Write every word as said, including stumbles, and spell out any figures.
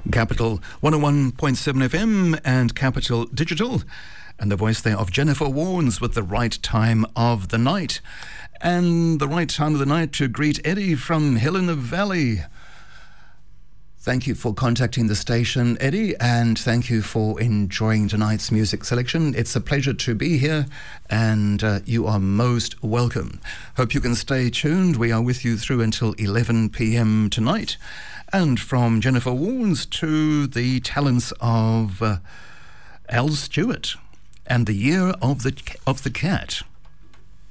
Capital one oh one point seven F M and Capital Digital. And the voice there of Jennifer Warnes with The Right Time of the Night. And the right time of the night to greet Eddie from Helena Valley. Thank you for contacting the station, Eddie, and thank you for enjoying tonight's music selection. It's a pleasure to be here, and uh, you are most welcome. Hope you can stay tuned. We are with you through until eleven p.m. tonight. And from Jennifer Warnes to the talents of uh, Al Stewart and the Year of the of the Cat.